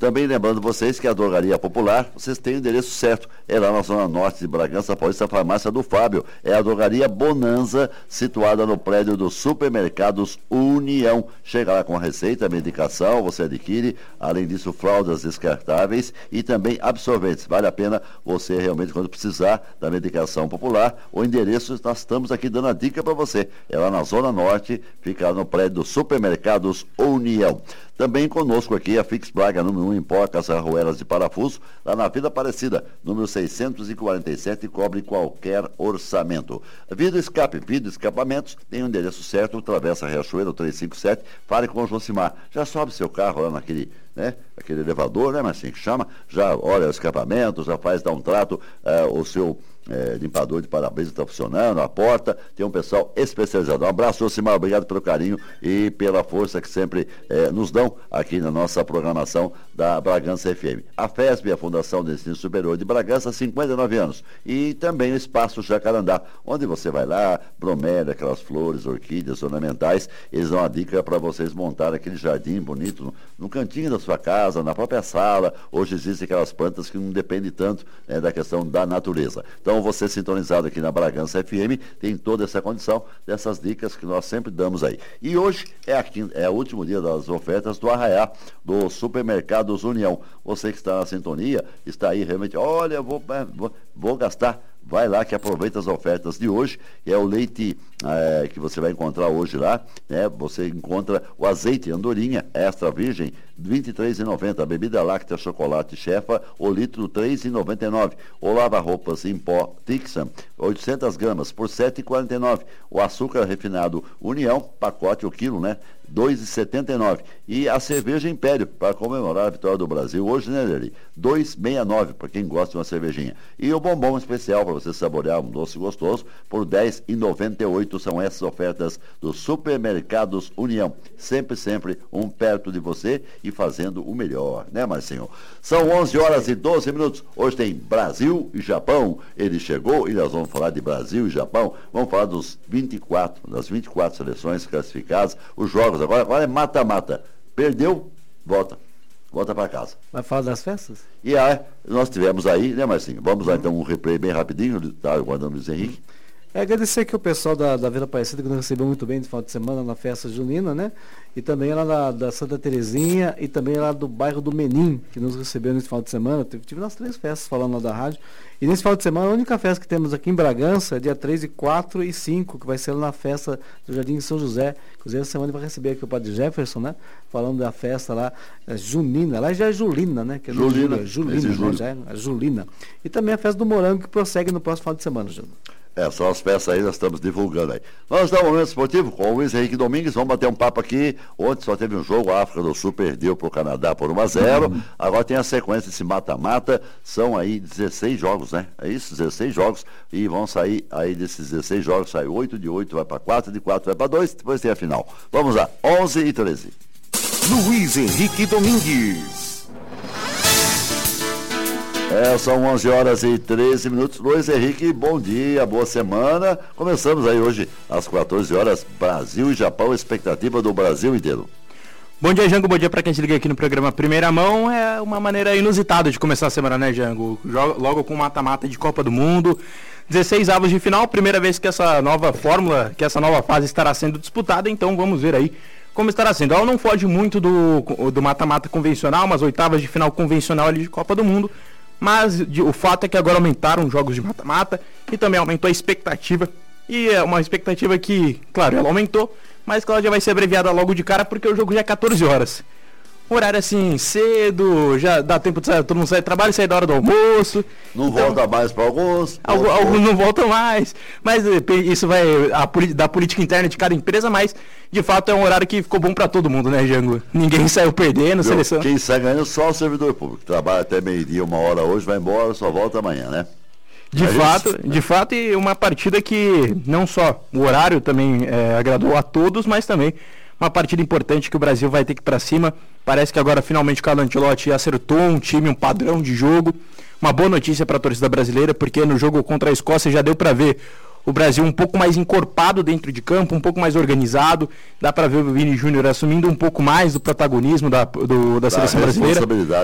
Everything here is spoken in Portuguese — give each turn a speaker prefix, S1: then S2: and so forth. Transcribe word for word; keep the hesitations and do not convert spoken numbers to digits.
S1: Também lembrando vocês que a Drogaria Popular, vocês têm o endereço certo, é lá na Zona Norte de Bragança Paulista, a farmácia do Fábio. É a Drogaria Bonanza, situada no prédio dos Supermercados União. Chega lá com a receita, medicação, você adquire, além disso, fraldas descartáveis e também absorventes. Vale a pena você realmente, quando precisar da medicação popular, o endereço, nós estamos aqui dando a dica para você. É lá na Zona Norte, fica no prédio dos Supermercados União. Também conosco aqui a Fix Braga, número um em porcas, arruelas de parafuso, lá na Vila Aparecida, número seiscentos e quarenta e sete, cobre qualquer orçamento. Vidro Escape, vidro escapamentos, tem o um endereço certo, Travessa Riachuelo trezentos e cinquenta e sete, fale com o Josimar. Já sobe seu carro lá naquele, né, aquele elevador, né, mas assim que chama, já olha o escapamento, já faz, dá um trato, uh, o seu É, limpador de para-brisa está funcionando, a porta, tem um pessoal especializado. Um abraço, Josimar, obrigado pelo carinho e pela força que sempre é, nos dão aqui na nossa programação da Bragança F M. A FESB, a Fundação de Ensino Superior de Bragança, cinquenta e nove anos. E também o Espaço Jacarandá, onde você vai lá, bromélia, aquelas flores, orquídeas ornamentais, eles dão uma dica para vocês montarem aquele jardim bonito no, no cantinho da sua casa, na própria sala. Hoje existem aquelas plantas que não dependem tanto, né, da questão da natureza. Então, você sintonizado aqui na Bragança F M, tem toda essa condição dessas dicas que nós sempre damos aí. E hoje é, a quinta, é o último dia das ofertas do Arraiá, do Supermercados União. Você que está na sintonia, está aí realmente, olha, vou, vou, vou gastar. Vai lá que aproveita as ofertas de hoje. É o leite é, que você vai encontrar hoje lá, né? Você encontra o azeite Andorinha extra virgem, vinte e três reais e noventa centavos. A bebida láctea chocolate chefa, o litro três reais e noventa e nove centavos. O lava-roupas em pó Tixan, oitocentas gramas por sete reais e quarenta e nove centavos. O açúcar refinado União, pacote o quilo, né? dois reais e setenta e nove centavos. E a cerveja Império, para comemorar a vitória do Brasil hoje, né, Lili? dois reais e sessenta e nove centavos, para quem gosta de uma cervejinha. E o bombom especial, para você saborear um doce gostoso, por dez reais e noventa e oito centavos. São essas ofertas dos Supermercados União. Sempre, sempre um perto de você e fazendo o melhor, né, Marcinho? São onze horas e doze minutos. Hoje tem Brasil e Japão. Ele chegou e nós vamos falar de Brasil e Japão. Vamos falar dos vinte e quatro, das vinte e quatro seleções classificadas, os jogos. Agora, agora é mata-mata. Perdeu, volta. Volta para casa.
S2: Vai falar das festas?
S1: E aí, nós tivemos aí, né, Marcinho? Vamos lá então, um replay bem rapidinho, tá aguardando o Luiz Henrique.
S2: É agradecer aqui o pessoal da, da Vila Aparecida, que nos recebeu muito bem no final de semana na festa junina, né? E também lá da, da Santa Terezinha e também lá do bairro do Menim, que nos recebeu nesse final de semana. Tive, tive nas três festas falando lá da rádio. E nesse final de semana, a única festa que temos aqui em Bragança é dia três, quatro e cinco, que vai ser lá na festa do Jardim de São José. Inclusive, essa semana vai receber aqui o padre Jefferson, né? Falando da festa lá, é, junina. Lá já é Julina, né? Que é
S1: Julina.
S2: Julina, né? Já é a Julina. E também a festa do Morango, que prossegue no próximo final de semana, Júlio.
S1: É, só as peças aí nós estamos divulgando aí. Vamos dar um momento esportivo com o Luiz Henrique Domingues, vamos bater um papo aqui. Ontem só teve um jogo, a África do Sul perdeu para o Canadá por um a zero. Uhum. Agora tem a sequência desse mata-mata, são aí dezesseis jogos, né? É isso, dezesseis jogos, e vão sair aí desses dezesseis jogos, sai oito de oito, vai para quatro, de quatro vai para dois, depois tem a final. Vamos lá, onze e treze.
S3: Luiz Henrique Domingues.
S1: É, são onze horas e treze minutos. Luiz Henrique, bom dia, boa semana. Começamos aí hoje às quatorze horas, Brasil e Japão, expectativa do Brasil inteiro.
S4: Bom dia, Jango, bom dia para quem se liga aqui no programa Primeira Mão. É uma maneira inusitada de começar a semana, né, Jango? Logo com mata-mata de Copa do Mundo, dezesseis avos de final, primeira vez que essa nova fórmula, que essa nova fase estará sendo disputada, então vamos ver aí como estará sendo. Ela não foge muito do, do mata-mata convencional, umas oitavas de final convencional ali de Copa do Mundo, mas de, o fato é que agora aumentaram os jogos de mata-mata e também aumentou a expectativa. E é uma expectativa que, claro, ela aumentou, mas que ela já vai ser abreviada logo de cara porque o jogo já é quatorze horas. Horário assim, cedo, já dá tempo de sair, todo mundo sai do trabalho, sai da hora do almoço.
S1: Não então, volta mais para alguns.
S4: Alguns, alguns não voltam mais, mas isso vai a, da política interna de cada empresa, mas de fato é um horário que ficou bom para todo mundo, né, Jango? Ninguém saiu perdendo,
S1: Viu?
S4: Seleção.
S1: Quem sai ganhando só o servidor público. Trabalha até meio-dia, uma hora hoje, vai embora, só volta amanhã, né?
S4: De é fato, isso? de fato, e uma partida que não só o horário também é, agradou a todos, mas também uma partida importante que o Brasil vai ter que ir para cima. Parece que agora finalmente o Carlo Ancelotti acertou um time, um padrão de jogo. Uma boa notícia para a torcida brasileira, porque no jogo contra a Escócia já deu para ver o Brasil um pouco mais encorpado dentro de campo, um pouco mais organizado. Dá para ver o Vini Júnior assumindo um pouco mais do protagonismo da, do, da, da seleção brasileira.